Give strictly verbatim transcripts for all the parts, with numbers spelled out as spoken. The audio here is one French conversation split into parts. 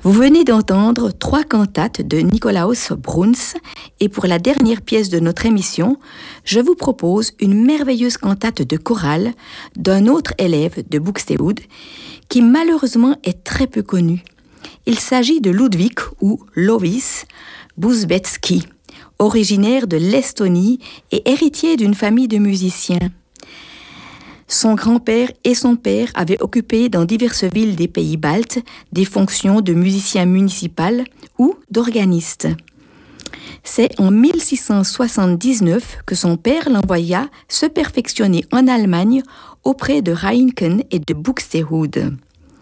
Vous venez d'entendre trois cantates de Nikolaus Bruns et pour la dernière pièce de notre émission, je vous propose une merveilleuse cantate de chorale d'un autre élève de Buxtehude qui malheureusement est très peu connu. Il s'agit de Ludwig ou Lovis Buzbetski, originaire de l'Estonie et héritier d'une famille de musiciens. Son grand-père et son père avaient occupé dans diverses villes des pays baltes des fonctions de musicien municipal ou d'organiste. C'est en mille six cent soixante-dix-neuf que son père l'envoya se perfectionner en Allemagne auprès de Reinken et de Buxtehude.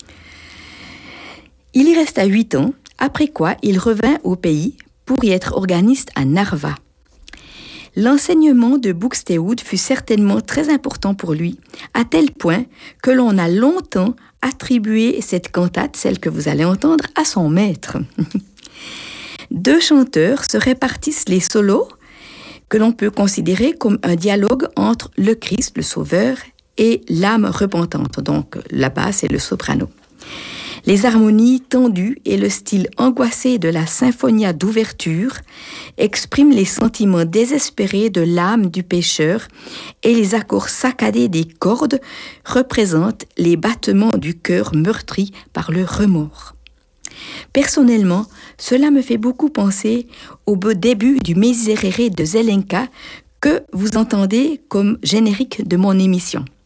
Il y resta huit ans, après quoi il revint au pays pour y être organiste à Narva. L'enseignement de Buxtehude fut certainement très important pour lui, à tel point que l'on a longtemps attribué cette cantate, celle que vous allez entendre, à son maître. Deux chanteurs se répartissent les solos que l'on peut considérer comme un dialogue entre le Christ, le Sauveur, et l'âme repentante, donc la basse et le soprano. Les harmonies tendues et le style angoissé de la symphonia d'ouverture expriment les sentiments désespérés de l'âme du pécheur et les accords saccadés des cordes représentent les battements du cœur meurtri par le remords. Personnellement, cela me fait beaucoup penser au début du Miserere de Zelenka que vous entendez comme générique de mon émission.